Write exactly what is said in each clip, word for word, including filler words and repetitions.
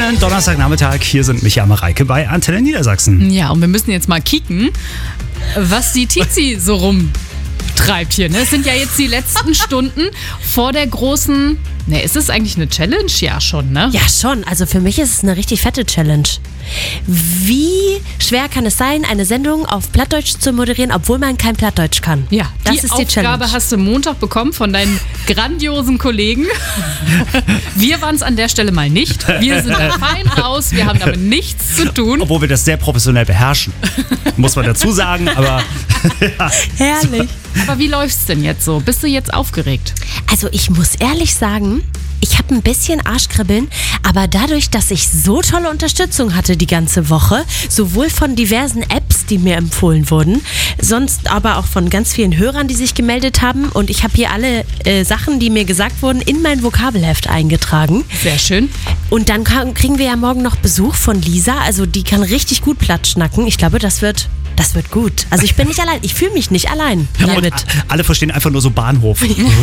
Schönen Donnerstagnachmittag. Hier sind Micha und Mareike bei Antenne Niedersachsen. Ja, und wir müssen jetzt mal kicken, was die Tizi so rumtreibt hier. Ne? Es sind ja jetzt die letzten Stunden vor der großen... Ne, ist es eigentlich eine Challenge? Ja, schon, ne? Ja, schon. Also für mich ist es eine richtig fette Challenge. Wie schwer kann es sein, eine Sendung auf Plattdeutsch zu moderieren, obwohl man kein Plattdeutsch kann? Ja, das die ist die Aufgabe Challenge. hast du Montag bekommen von deinen grandiosen Kollegen. Wir waren es an der Stelle mal nicht. Wir sind da fein raus. Wir haben damit nichts zu tun. Obwohl wir das sehr professionell beherrschen. Muss man dazu sagen, aber... ja. Herrlich. Aber wie läuft's denn jetzt so? Bist du jetzt aufgeregt? Also ich muss ehrlich sagen, ich habe ein bisschen Arschkribbeln, aber dadurch, dass ich so tolle Unterstützung hatte die ganze Woche, sowohl von diversen Apps, die mir empfohlen wurden, sonst aber auch von ganz vielen Hörern, die sich gemeldet haben, und ich habe hier alle äh, Sachen, die mir gesagt wurden, in mein Vokabelheft eingetragen. Sehr schön. Und dann kann, kriegen wir ja morgen noch Besuch von Lisa, also die kann richtig gut Platsch schnacken. Ich glaube, das wird... Das wird gut. Also ich bin nicht allein. Ich fühle mich nicht allein damit. Und alle verstehen einfach nur so Bahnhof.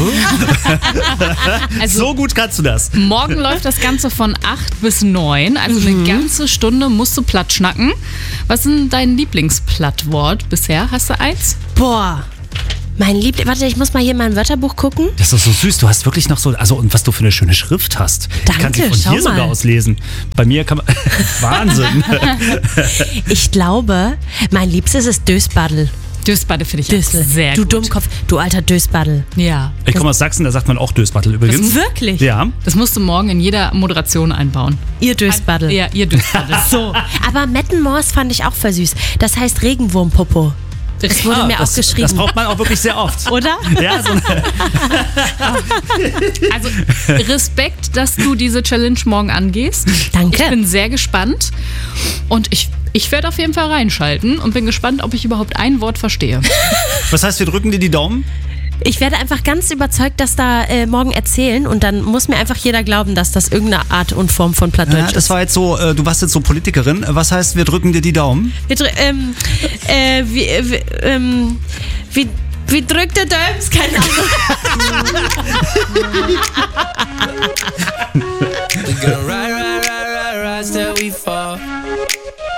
Also, so gut kannst du das. Morgen läuft das Ganze von acht bis neun. Also eine ganze Stunde musst du platt schnacken. Was ist denn dein Lieblingsplattwort bisher? Hast du eins? Boah. Mein Liebling... Warte, ich muss mal hier in mein Wörterbuch gucken. Das ist so süß. Du hast wirklich noch so... Also, und was du für eine schöne Schrift hast. Danke, ich kann sie von schau hier sogar mal. auslesen. Bei mir kann man... Wahnsinn. Ich glaube, mein Liebstes ist Dösbaddel. Dösbade finde ich Dösel. auch sehr Du gut. Dummkopf, du alter Dösbaddel. Ja. Ich komme aus Sachsen, da sagt man auch Dösbattel übrigens. Wirklich? Ja. Das musst du morgen in jeder Moderation einbauen. Ihr Dösbaddel. Ja, ihr Dösbade. So. Aber Mettenmoors fand ich auch voll süß. Das heißt Regenwurmpopo. Das wurde Ah, mir das, auch geschrieben. Das braucht man auch wirklich sehr oft. Oder? Ja, so eine, Also Respekt, dass du diese Challenge morgen angehst. Danke. Ich bin sehr gespannt und ich, ich werde auf jeden Fall reinschalten und bin gespannt, ob ich überhaupt ein Wort verstehe. was heißt, wir drücken dir die Daumen? Ich werde einfach ganz überzeugt, dass da äh, morgen erzählen, und dann muss mir einfach jeder glauben, dass das irgendeine Art und Form von Plattdeutsch Ja, das ist. war jetzt so, äh, du warst jetzt so Politikerin. Was heißt, wir drücken dir die Daumen? Wir drü- ähm, äh, wie, äh, wie, ähm, wie, wie drückt der Döms? Keine Ahnung.